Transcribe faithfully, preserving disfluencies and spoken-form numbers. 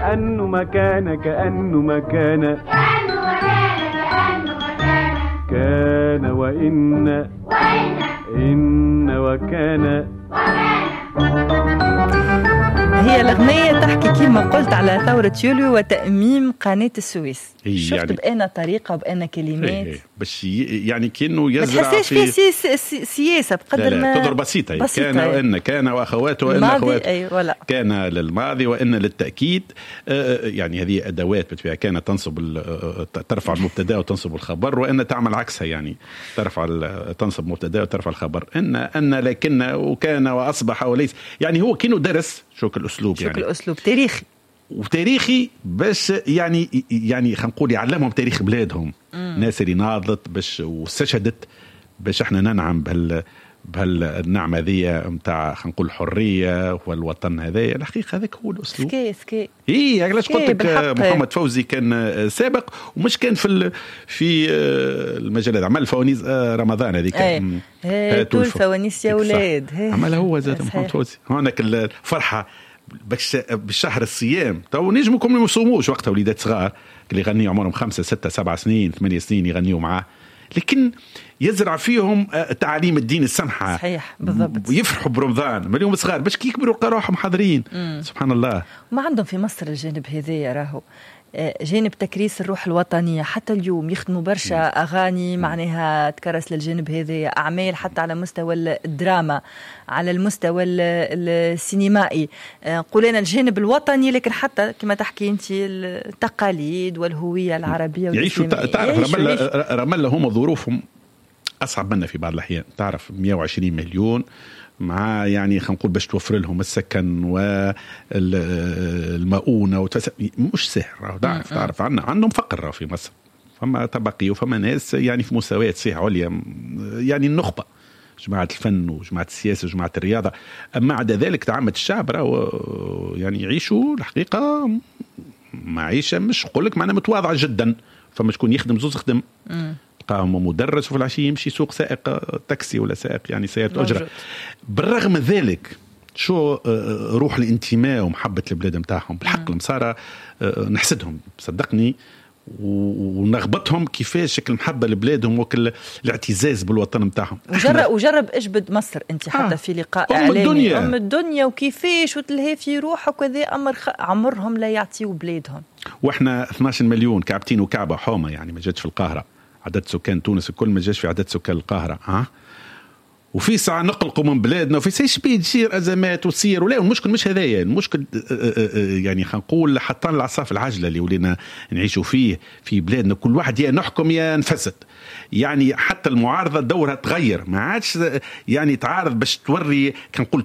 كأنه مكان كأنه مكان كأنه مكان كأنه مكان كان وإن وإن إن وكان وكان. هي الأغنية تحكي كما قلت على ثورة يوليو وتأميم قناة السويس. شفت يعني بأن طريقة وبأن كلمات إيه باش يعني كأنه ما يزرع تحسيش في في سي سي سياسة بقدر لا لا ما تضر بسيطة, بسيطة كان وإن كان وأخواته وإن الماضي أخواته أي ولا كان للماضي وإن للتأكيد. آه يعني هذه أدوات بتبيع كان تنصب ترفع المبتدا وتنصب الخبر, وإن تعمل عكسها يعني ترفع تنصب مبتدا وترفع الخبر. إن أن لكن وكان وأصبح وليس, يعني هو كأنه درس شو الأسلوب, شو يعني الأسلوب تاريخي وتاريخي باش يعني يعني خلينا نقول يعلمهم تاريخ بلادهم. مم. ناس اللي ناضت باش واستشهدت باش احنا ننعم بهال بهالنعمه ذي نتاع خلينا نقول الحريه والوطن. هذا الحقيقه هذاك هو الاسلوب. سكي سكي اي علاش قلت لك محمد فوزي كان سابق ومش كان في في المجال هذا. عمل فوانيس رمضان هذيك هاتوا الفوانيس يا اولاد, عملها هو زاد محمد فوزي. هناك الفرحه بالشهر الصيام تو نجمكم ما يصوموش وقتها وليدات صغار اللي يغنيوا عمرهم خمسة ستة سبع سنين ثمانية سنين يغنيوا معاه, لكن يزرع فيهم تعاليم الدين السمحة. صحيح بالضبط. ويفرحوا برمضان مليون صغار باش كي يكبروا يلقوا روحهم حاضرين. سبحان الله. وما عندهم في مصر الجانب هذايا راهو جانب تكريس الروح الوطنية. حتى اليوم يخدموا برشا أغاني معناها تكرس للجانب هذا, أعمال حتى على مستوى الدراما على المستوى السينمائي. قولنا الجانب الوطني, لكن حتى كما تحكي أنت التقاليد والهوية العربية يعيشوا. تعرف رمل رمل هم ظروفهم أصعب منا في بعض الأحيان. تعرف مئة وعشرين مليون مع يعني خلينا نقول باش توفر لهم السكن والمؤونة وتس... مش سهل. تعرف تعرف عنا عندهم فقر في مصر, فما طبقي وفما ناس يعني في مستويات صحيح عليا, يعني النخبة جماعة الفن وجماعة السياسة وجماعة الرياضة. أما عدا ذلك تعامة الشعب راهو يعني يعيشوا الحقيقة معيشة مش قولك معنا متواضعة جدا. فما شكون يخدم زوز خدم قام مدرس وفي العشي يمشي سوق سائق تاكسي ولا سائق يعني سيارة أجرة. بالرغم من ذلك شو روح الانتماء ومحبة البلاد متاعهم بالحق المسارة نحسدهم صدقني, ونغبطهم كيفاش شكل محبة لبلادهم وكل الاعتزاز بالوطن متاعهم. وجرب وجرب اجبد مصر انت حتى آه. في لقاء أم اعلامي الدنيا. ام الدنيا وكيفاش وتلهي في روحك وذا امر خ... عمرهم لا يعطيوا بلادهم. واحنا اثنا عشر مليون كعبتين وكعبة حومة, يعني ما جاتش في القاهرة عدد سكان تونس الكل ما جاش في عدد سكان القاهرة. ها وفي ساعة نقلقوا من بلادنا وفي ساعة بيد تصير أزمات وتصير ولا. المشكل مش هذايا المشكل, يعني خلينا نقول حتى العصاف العجلة اللي ولينا نعيشوا فيه في بلادنا. كل واحد يا نحكم يا نفسد, يعني حتى المعارضة دورها تغير, ما عادش يعني تعارض باش توري كنقول